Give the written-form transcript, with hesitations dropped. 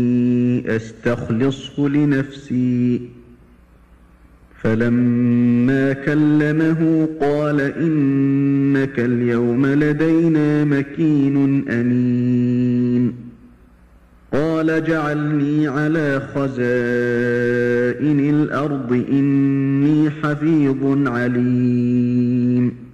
أستخلصه لنفسي. فلما كلمه قال إنك اليوم لدينا مكين أمين. قال جعلني على خزائن الأرض إني حفيظ عليم.